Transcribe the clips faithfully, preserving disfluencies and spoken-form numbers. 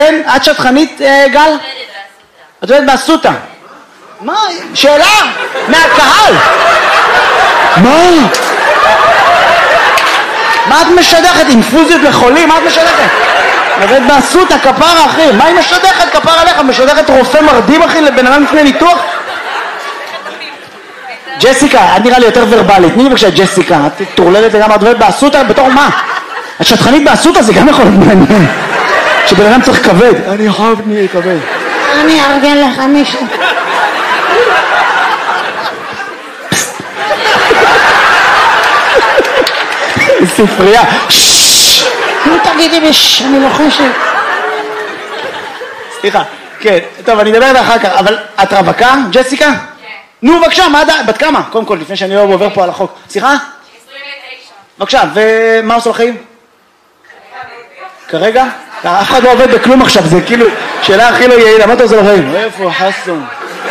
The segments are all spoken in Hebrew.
כן, את שטחנית, גל? את עובדת באסותא. מה? שאלה? מהקהל. מה? מה את משדכת? אינפוזיות לחולים? מה את משדכת? עובדת באסותא, כפרה אחי. מה היא משדכת? כפרה עליך. משדכת רופא מרדים אחי לבן אדם לפני ניתוח? ג'סיקה, את נראה לי יותר ורבלית. תני לי בבקשה ג'סיקה. את תורלדת לגמרי, את עובדת באסותא בתור מה? את שטחנית באסותא זה גם יכול להיות מעניין. שבן אדם צריך כבד. אני חייב לי כבד. אני ארגן לך מישהו. ספרייה. נו תגידי בש, אני לוחשת. סליחה, כן, טוב אני אדבר עליה אחר כך, אבל את רווקה, ג'סיקה? כן. נו בבקשה, בת כמה? קודם כל, לפני שאני לא עובר פה על החוק. סליחה? עשרים ותשע. בבקשה, ומה עושה לחיים? כרגע? אף אחד לא עובד בכלום עכשיו, זה כאילו שאלה הכי לא יעילה, מה אתה עושה לחיים? איפה חסון?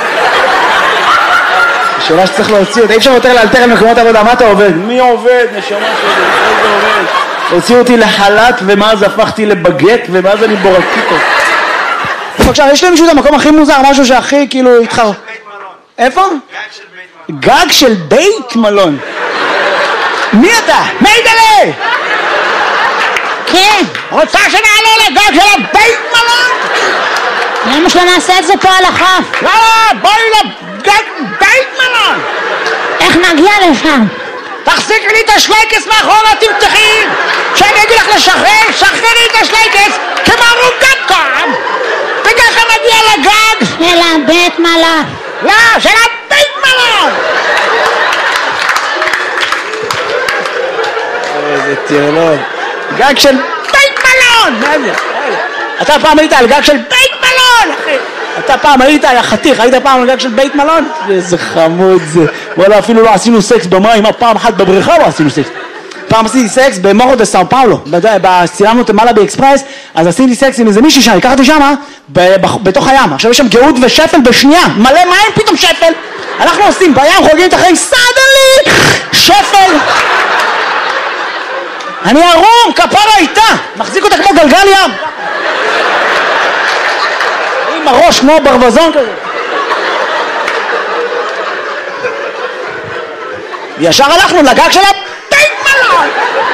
שאלה שצריך להוציא אותה, אי אפשר יותר לאלתר על מקומות עבודה, מה אתה עובד? מי עובד? נשמה שלי, איזה עובד? הוציאו אותי לחל"ת ומאז הפכתי לבגט ומאז אני בורקיטו. עכשיו, יש להם מישהו את המקום הכי מוזר, משהו שהכי כאילו איתך... איפה? גג של בית מלון. מי אתה? מיידלה! כן. רוצה שנעלה לגג של הבית מלון? למה שלא נעשה את זה פה על החוף? לא, בואי לגג בית מלון! איך נגיע לשם? תחזיקי לי את השלייקס מאחורה, תמתחי! כשאני אגיד לך לשחרר, שחררי את השלייקס כמו רוגטקום! וככה נגיע לגג! של הבית מלון. לא, של הבית מלון! איזה טירלון. גג של בית מלון! מה זה? אתה פעם היית על גג של בית מלון, אחי! אתה פעם היית, יא חתיך, היית פעם על גג של בית מלון? איזה חמוד זה. וואלה, אפילו לא עשינו סקס במים, פעם אחת בבריכה לא עשינו סקס. פעם עשיתי סקס במורו דה סאו פאולו, צילמנו את מעלה באקספרס, אז עשיתי סקס עם איזה מישהי שם, לקחתי שמה, בתוך הים. עכשיו יש שם גאות ושפל בשנייה, מלא מים פתאום שפל. אנחנו עושים בים, חוגגים את החיים, סדלי, שפל. אני ערום, כפרה איתה, מחזיק אותה כמו גלגל ים. עם הראש כמו ברווזון כזה. ישר הלכנו לגג של